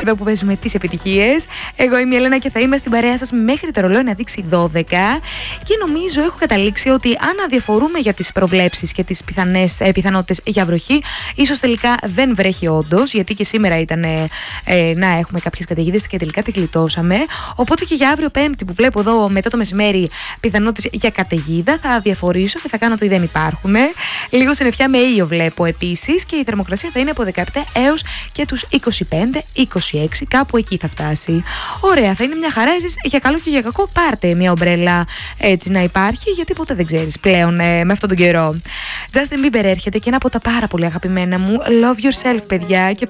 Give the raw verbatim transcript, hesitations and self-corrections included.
εδώ που παίζουμε τις επιτυχίες. Εγώ είμαι η Ελένα και θα είμαι στην παρέα σας μέχρι το ρολόι να δείξει δώδεκα. Και νομίζω έχω καταλήξει ότι αν αδιαφορούμε για τις προβλέψεις και τις πιθανές ε, πιθανότητες για βροχή, ίσως τελικά δεν βρέχει όντως, γιατί και σήμερα ήταν ε, ε, να έχουμε κάποιες καταιγίδες και τελικά την γλιτώσαμε. Οπότε και για αύριο Πέμπτη που βλέπω εδώ μετά το μεσημέρι πιθανότητες για καταιγίδα, θα αδιαφορήσω και θα κάνω ότι δεν υπάρχουν. Λίγο συννεφιά με ήλιο βλέπω επίσης και η θερμοκρασία θα είναι από δεκαεπτά έως και τους είκοσι πέντε είκοσι έξι, κάπου εκεί θα φτάσει. Ωραία, θα είναι μια χαρά. Εσείς για καλό και για κακό πάρτε μια ομπρέλα έτσι να υπάρχει, γιατί ποτέ δεν ξέρεις πλέον ε, με αυτόν τον καιρό. Justin Bieber έρχεται και ένα από τα πάρα πολύ αγαπημένα μου, Love Yourself, παιδιά. Και